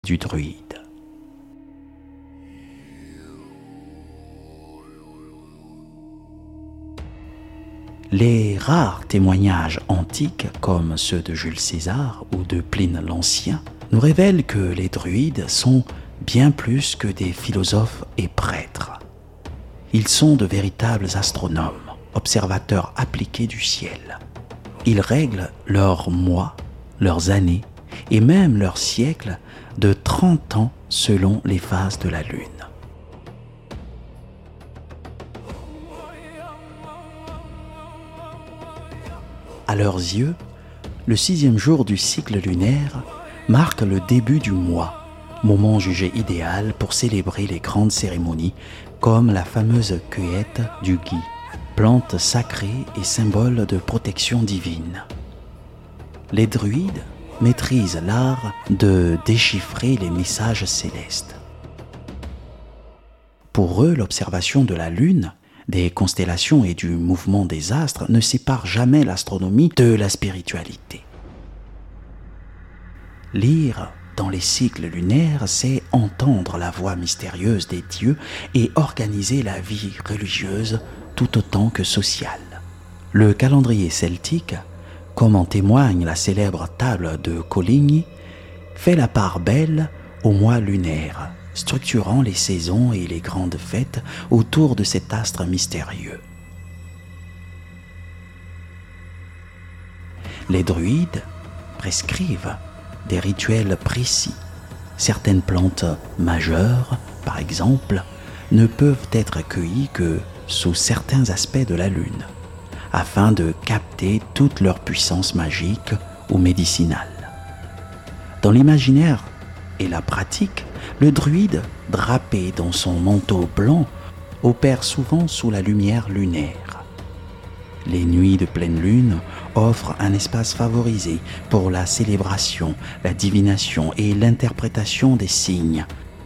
du druide. Les rares témoignages antiques, comme ceux de Jules César ou de Pline l'Ancien, nous révèlent que les druides sont bien plus que des philosophes et prêtres. Ils sont de véritables astronomes, observateurs appliqués du ciel. Ils règlent leurs mois, leurs années et même leurs siècles de 30 ans selon les phases de la Lune. À leurs yeux, le 6e jour du cycle lunaire marque le début du mois, moment jugé idéal pour célébrer les grandes cérémonies comme la fameuse cueillette du gui, plante sacrée et symbole de protection divine. Les druides maîtrisent l'art de déchiffrer les messages célestes. Pour eux, l'observation de la Lune, des constellations et du mouvement des astres ne sépare jamais l'astronomie de la spiritualité. Lire dans les cycles lunaires, c'est entendre la voix mystérieuse des dieux et organiser la vie religieuse tout autant que sociale. Le calendrier celtique, comme en témoigne la célèbre table de Coligny, fait la part belle au mois lunaire, structurant les saisons et les grandes fêtes autour de cet astre mystérieux. Les druides prescrivent des rituels précis. Certaines plantes majeures, par exemple, ne peuvent être cueillies que sous certains aspects de la Lune, afin de capter toute leur puissance magique ou médicinale. Dans l'imaginaire et la pratique, le druide, drapé dans son manteau blanc, opère souvent sous la lumière lunaire. Les nuits de pleine lune offrent un espace favorisé pour la célébration, la divination et l'interprétation des signes.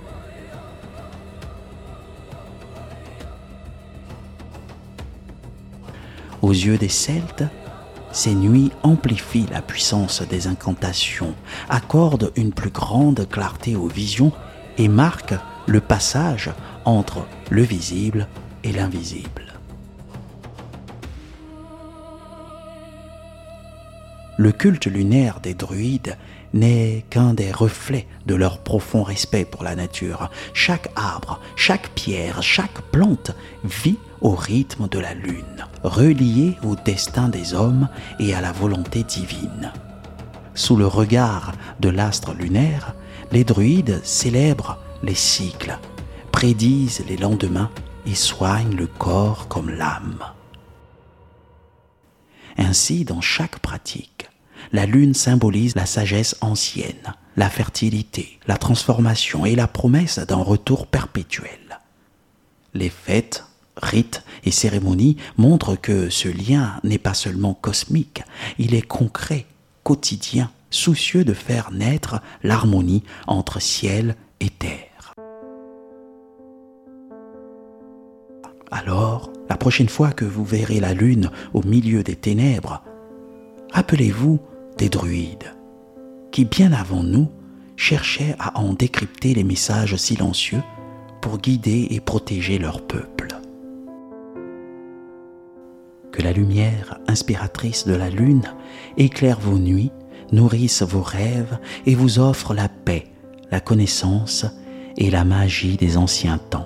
Aux yeux des Celtes, ces nuits amplifient la puissance des incantations, accordent une plus grande clarté aux visions et marquent le passage entre le visible et l'invisible. Le culte lunaire des druides n'est qu'un des reflets de leur profond respect pour la nature. Chaque arbre, chaque pierre, chaque plante vit au rythme de la lune, relié au destin des hommes et à la volonté divine. Sous le regard de l'astre lunaire, les druides célèbrent les cycles, prédisent les lendemains et soignent le corps comme l'âme. Ainsi, dans chaque pratique, la lune symbolise la sagesse ancienne, la fertilité, la transformation et la promesse d'un retour perpétuel. Les fêtes, rites et cérémonies montrent que ce lien n'est pas seulement cosmique, il est concret, quotidien, soucieux de faire naître l'harmonie entre ciel et terre. Alors, la prochaine fois que vous verrez la lune au milieu des ténèbres, rappelez-vous des druides qui, bien avant nous, cherchaient à en décrypter les messages silencieux pour guider et protéger leur peuple. Que la lumière inspiratrice de la lune éclaire vos nuits, nourrisse vos rêves et vous offre la paix, la connaissance et la magie des anciens temps.